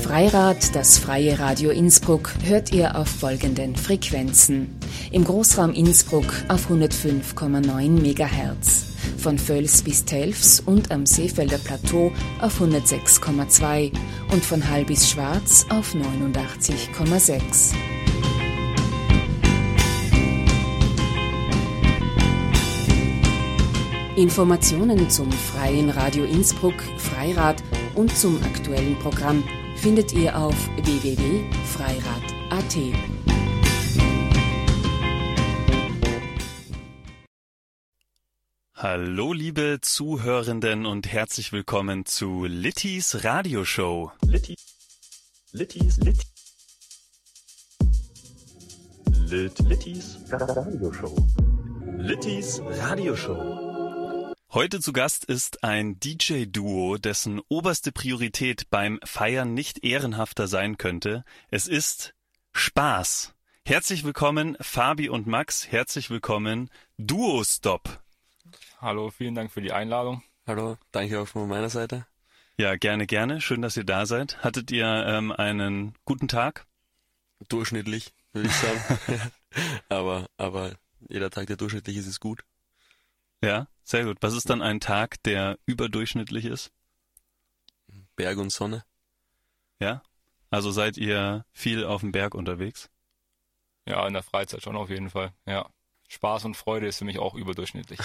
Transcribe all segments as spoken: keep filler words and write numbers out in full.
Freirad, das freie Radio Innsbruck, hört ihr auf folgenden Frequenzen. Im Großraum Innsbruck auf hundertfünf Komma neun Megahertz, von Völs bis Telfs und am Seefelder Plateau auf hundertsechs Komma zwei und von Hall bis Schwarz auf neunundachtzig Komma sechs. Informationen zum Freien Radio Innsbruck, Freirad und zum aktuellen Programm findet ihr auf w w w punkt freirad punkt a t. Hallo liebe Zuhörenden und herzlich willkommen zu Littys Radioshow. Litti, Littys, Litti, Lit, Littys Radioshow. Littys Radioshow. Heute zu Gast ist ein D J-Duo, dessen oberste Priorität beim Feiern nicht ehrenhafter sein könnte. Es ist Spaß. Herzlich willkommen Fabi und Max, herzlich willkommen Duo Stop. Hallo, vielen Dank für die Einladung. Hallo, danke auch von meiner Seite. Ja, gerne, gerne. Schön, dass ihr da seid. Hattet ihr ähm, einen guten Tag? Durchschnittlich, würde ich sagen. aber, aber jeder Tag, der durchschnittlich ist, ist gut. Ja, sehr gut. Was ist dann ein Tag, der überdurchschnittlich ist? Berg und Sonne. Ja? Also seid ihr viel auf dem Berg unterwegs? Ja, in der Freizeit schon auf jeden Fall. Ja, Spaß und Freude ist für mich auch überdurchschnittlich.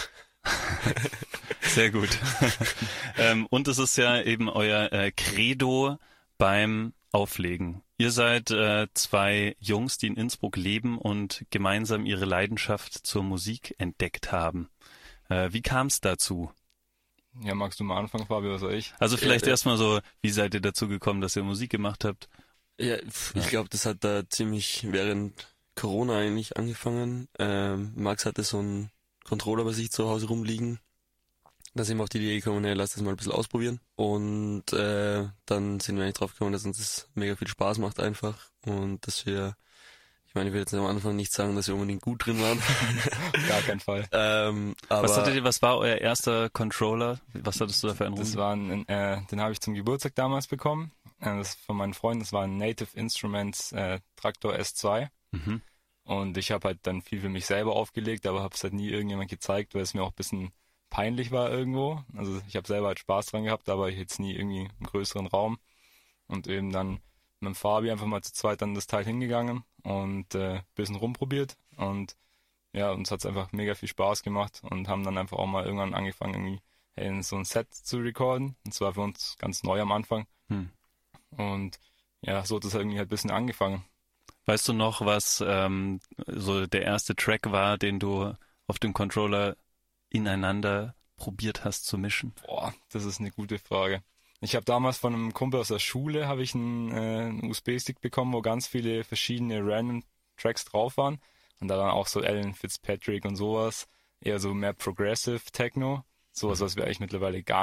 Sehr gut. ähm, und es ist ja eben euer äh, Credo beim Auflegen. Ihr seid äh, zwei Jungs, die in Innsbruck leben und gemeinsam ihre Leidenschaft zur Musik entdeckt haben. Äh, wie kam es dazu? Ja, magst du mal anfangen, Fabi, oder soll ich? Also vielleicht Ja, erstmal so, wie seid ihr dazu gekommen, dass ihr Musik gemacht habt? Ja, ich glaube, das hat da ziemlich während Corona eigentlich angefangen. Ähm, Max hatte so einen Controller bei sich zu Hause rumliegen. Da sind wir auf die Idee gekommen, hey, lass das mal ein bisschen ausprobieren. Und äh, dann sind wir eigentlich drauf gekommen, dass uns das mega viel Spaß macht einfach. Und dass wir, ich meine, ich will jetzt am Anfang nicht sagen, dass wir unbedingt gut drin waren. Gar kein Fall. ähm, aber Was hattet ihr, was war euer erster Controller? Was hattest du da für einen Das Rum? war ein, äh, den habe ich zum Geburtstag damals bekommen. Äh, das von meinen Freunden. Das war ein Native Instruments äh, Traktor S zwei. Mhm. Und ich habe halt dann viel für mich selber aufgelegt, aber habe es halt nie irgendjemand gezeigt, weil es mir auch ein bisschen peinlich war irgendwo. Also ich habe selber halt Spaß dran gehabt, aber ich jetzt nie irgendwie im größeren Raum. Und eben dann mit dem Fabi einfach mal zu zweit an das Teil hingegangen und äh, ein bisschen rumprobiert. Und ja, uns hat es einfach mega viel Spaß gemacht und haben dann einfach auch mal irgendwann angefangen, irgendwie hey, so ein Set zu recorden. Und zwar für uns ganz neu am Anfang. Hm. Und ja, so hat es irgendwie halt ein bisschen angefangen. Weißt du noch, was ähm, so der erste Track war, den du auf dem Controller ineinander probiert hast zu mischen? Boah, das ist eine gute Frage. Ich habe damals von einem Kumpel aus der Schule habe ich einen, äh, einen U S B-Stick bekommen, wo ganz viele verschiedene random Tracks drauf waren. Und da waren auch so Alan Fitzpatrick und sowas. Eher so mehr Progressive Techno. Sowas, was wir eigentlich mittlerweile gar